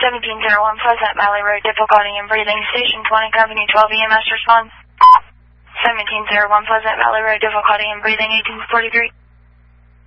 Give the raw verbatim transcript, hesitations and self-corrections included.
seventeen oh one Pleasant Valley Road, difficulty in breathing. Station twenty, Company twelve, E M S response. seventeen oh one Pleasant Valley Road, difficulty in breathing, eighteen forty-three.